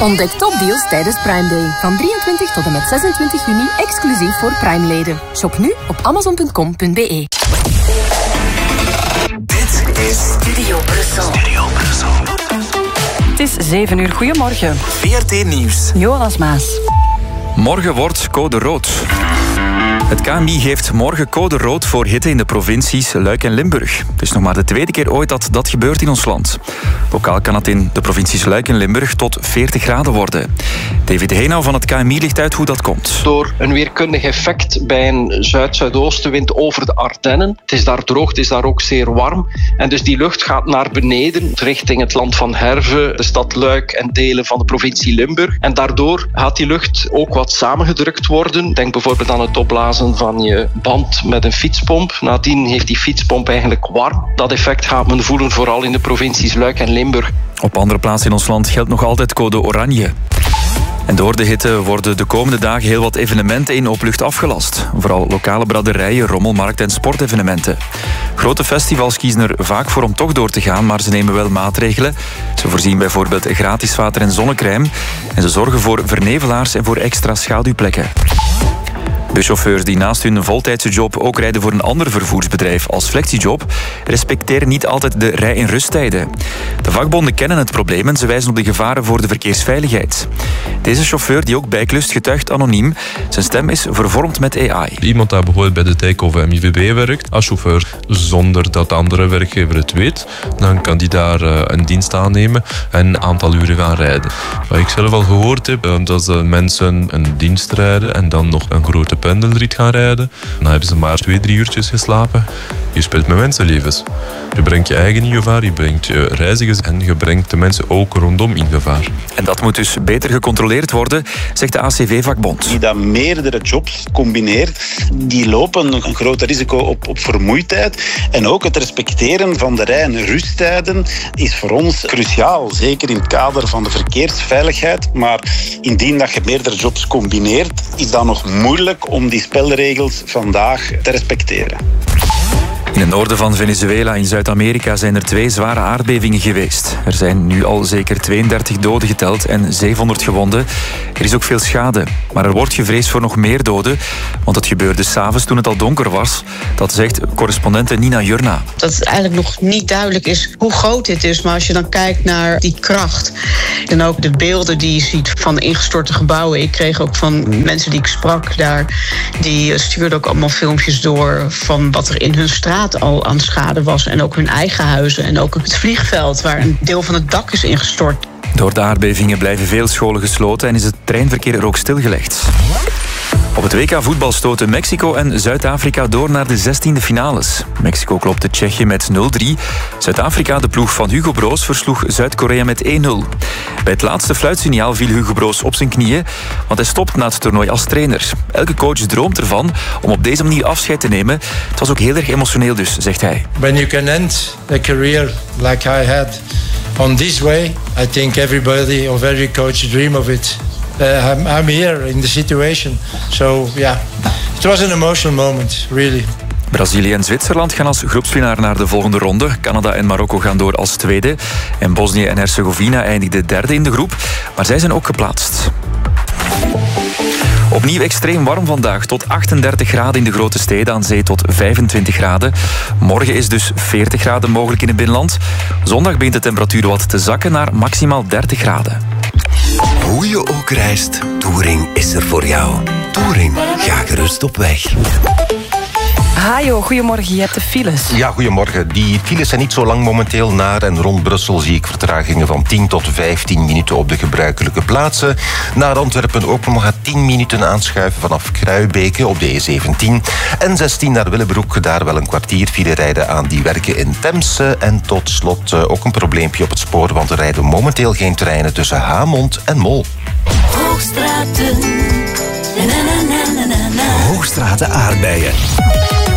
Ontdek topdeals tijdens Prime Day. Van 23 tot en met 26 juni exclusief voor Prime-leden. Shop nu op amazon.com.be. Dit is Studio Brussel. Het is 7 uur. Goedemorgen. VRT Nieuws. Jonas Maas. Morgen wordt code rood. Het KMI geeft morgen code rood voor hitte in de provincies Luik en Limburg. Het is nog maar de tweede keer ooit dat dat gebeurt in ons land. Lokaal kan het in de provincies Luik en Limburg tot 40 graden worden. David Heenau van het KMI legt uit hoe dat komt. Door een weerkundig effect bij een zuid-zuidoostenwind over de Ardennen. Het is daar droog, het is daar ook zeer warm. En dus die lucht gaat naar beneden richting het land van Herve, de stad Luik en delen van de provincie Limburg. En daardoor gaat die lucht ook wat samengedrukt worden. Denk bijvoorbeeld aan het opblazen van je band met een fietspomp. Nadien heeft die fietspomp eigenlijk warm. Dat effect gaat men voelen vooral in de provincies Luik en Limburg. Op andere plaatsen in ons land geldt nog altijd code oranje. En door de hitte worden de komende dagen heel wat evenementen in openlucht afgelast. Vooral lokale braderijen, rommelmarkt en sportevenementen. Grote festivals kiezen er vaak voor om toch door te gaan, maar ze nemen wel maatregelen. Ze voorzien bijvoorbeeld gratis water en zonnecrème. En ze zorgen voor vernevelaars en voor extra schaduwplekken. Buschauffeurs die naast hun voltijdse job ook rijden voor een ander vervoersbedrijf als flexiejob, respecteren niet altijd de rij- en rusttijden. De vakbonden kennen het probleem en ze wijzen op de gevaren voor de verkeersveiligheid. Deze chauffeur, die ook bijklust, getuigt anoniem. Zijn stem is vervormd met AI. Iemand dat bijvoorbeeld bij de TEC of MIVB werkt als chauffeur, zonder dat de andere werkgever het weet, dan kan die daar een dienst aannemen en een aantal uren gaan rijden. Wat ik zelf al gehoord heb, dat mensen een dienst rijden en dan nog een grote pendelrit gaan rijden. Dan hebben ze maar 2-3 uurtjes geslapen. Je speelt met mensenlevens. Je brengt je eigen in gevaar, je brengt je reizigers en je brengt de mensen ook rondom in gevaar. En dat moet dus beter gecontroleerd worden, zegt de ACV-vakbond. Die dat meerdere jobs combineert, die lopen een groot risico op vermoeidheid. En ook het respecteren van de rij- en rusttijden is voor ons cruciaal. Zeker in het kader van de verkeersveiligheid. Maar indien dat je meerdere jobs combineert, is dat nog moeilijk om die spelregels vandaag te respecteren. In het noorden van Venezuela in Zuid-Amerika zijn er 2 zware aardbevingen geweest. Er zijn nu al zeker 32 doden geteld en 700 gewonden. Er is ook veel schade. Maar er wordt gevreesd voor nog meer doden, want het gebeurde 's avonds toen het al donker was. Dat zegt correspondente Nina Jurna. Dat het eigenlijk nog niet duidelijk is hoe groot dit is. Maar als je dan kijkt naar die kracht en ook de beelden die je ziet van ingestorte gebouwen. Ik kreeg ook van mensen die ik sprak daar, die stuurden ook allemaal filmpjes door van wat er in hun straat al aan schade was. En ook hun eigen huizen en ook het vliegveld waar een deel van het dak is ingestort. Door de aardbevingen blijven veel scholen gesloten en is het treinverkeer er ook stilgelegd. Op het WK voetbal stoten Mexico en Zuid-Afrika door naar de 16e finales. Mexico klopte Tsjechië met 0-3. Zuid-Afrika, de ploeg van Hugo Broos, versloeg Zuid-Korea met 1-0. Bij het laatste fluitsignaal viel Hugo Broos op zijn knieën, want hij stopt na het toernooi als trainer. Elke coach droomt ervan om op deze manier afscheid te nemen. Het was ook heel erg emotioneel dus, zegt hij. When you can end a career like I had on this way, I think everybody of every coach dream of it. I'm here in the situation. So yeah, it was an emotional moment, really. Brazilië en Zwitserland gaan als groepswinnaar naar de volgende ronde. Canada en Marokko gaan door als tweede. En Bosnië en Herzegovina eindigde derde in de groep. Maar zij zijn ook geplaatst. Opnieuw extreem warm vandaag, tot 38 graden in de grote steden, aan zee tot 25 graden. Morgen is dus 40 graden mogelijk in het binnenland. Zondag begint de temperatuur wat te zakken naar maximaal 30 graden. Hoe je ook reist, Touring is er voor jou. Touring, ga gerust op weg. Hajo, goedemorgen. Je hebt de files. Ja, goedemorgen. Die files zijn niet zo lang momenteel. Naar en rond Brussel zie ik vertragingen van 10 tot 15 minuten op de gebruikelijke plaatsen. Naar Antwerpen ook nog maar 10 minuten aanschuiven vanaf Kruibeke op de E17. En 16 naar Willebroek, daar wel een kwartier file rijden aan die werken in Temse. En tot slot ook een probleempje op het spoor, want er rijden momenteel geen treinen tussen Hamont en Mol. Hoogstraten. Hoogstraten aardbeien.